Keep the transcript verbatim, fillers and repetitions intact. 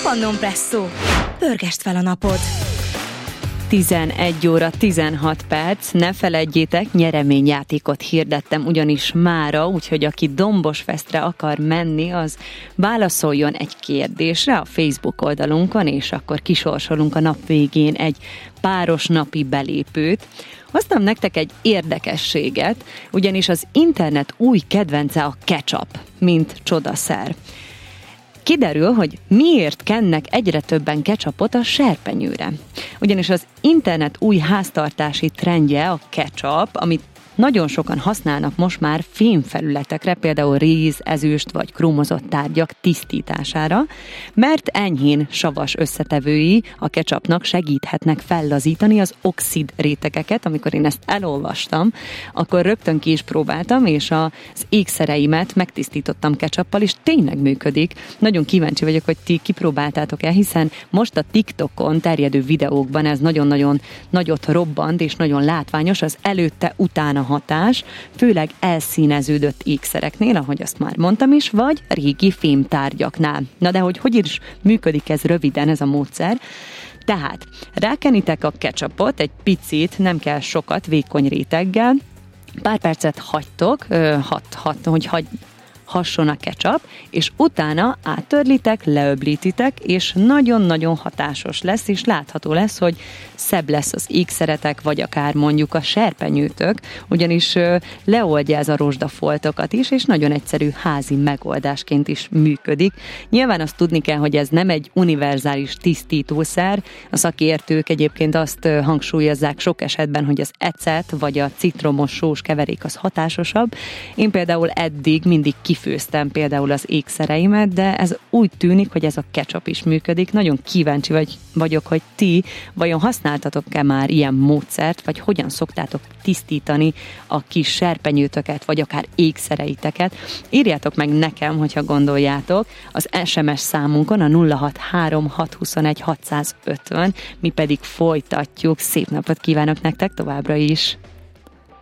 Pannon Presszó. Pörgesd fel a napod! tizenegy óra tizenhat perc, ne feledjétek, nyereményjátékot hirdettem ugyanis mára, úgyhogy aki Dombosfesztre akar menni, az válaszoljon egy kérdésre a Facebook oldalunkon, és akkor kisorsolunk a nap végén egy páros napi belépőt. Hoztam nektek egy érdekességet, ugyanis az internet új kedvence a ketchup, mint csodaszer. Kiderül, hogy miért kennek egyre többen ketchupot a serpenyőre. Ugyanis az internet új háztartási trendje a ketchup, amit nagyon sokan használnak most már fémfelületekre, például réz, ezüst vagy krómozott tárgyak tisztítására, mert enyhén savas összetevői a ketchupnak segíthetnek fellazítani az oxid rétegeket. Amikor én ezt elolvastam, akkor rögtön ki is próbáltam, és az ékszereimet megtisztítottam ketchuppal, és tényleg működik. Nagyon kíváncsi vagyok, hogy ti kipróbáltátok-e, hiszen most a TikTokon terjedő videókban ez nagyon-nagyon nagyot robbant, és nagyon látványos, az előtte-utána hatás, főleg elszíneződött ékszereknél, ahogy azt már mondtam is, vagy régi fémtárgyaknál. Na de hogy hogy is működik ez röviden, ez a módszer? Tehát rákenitek a ketchupot, egy picit, nem kell sokat, vékony réteggel, pár percet hagytok, hat, hat, hogy hagy, hasson a ketchup, és utána áttörlitek, leöblítitek, és nagyon-nagyon hatásos lesz, és látható lesz, hogy szebb lesz az ékszeretek, vagy akár mondjuk a serpenyőtök, ugyanis leoldja ez a rozsdafoltokat is, és nagyon egyszerű házi megoldásként is működik. Nyilván azt tudni kell, hogy ez nem egy univerzális tisztítószer, a szakértők egyébként azt hangsúlyozzák sok esetben, hogy az ecet, vagy a citromos sós keverék az hatásosabb. Én például eddig mindig kif főztem például az ékszereimet, de ez úgy tűnik, hogy ez a ketchup is működik. Nagyon kíváncsi vagy, vagyok, hogy ti vajon használtatok-e már ilyen módszert, vagy hogyan szoktátok tisztítani a kis serpenyőtöket, vagy akár ékszereiteket. Írjátok meg nekem, hogyha gondoljátok, az es em es számunkon a nulla hat három hat huszonegy hatszázötven, mi pedig folytatjuk. Szép napot kívánok nektek továbbra is!